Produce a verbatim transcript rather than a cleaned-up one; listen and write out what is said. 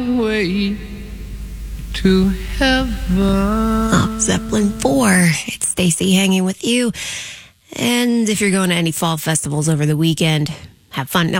highway to heaven. Oh, Zeppelin four. It's Stacy hanging with you. And if you're going to any fall festivals over the weekend, have fun. Now,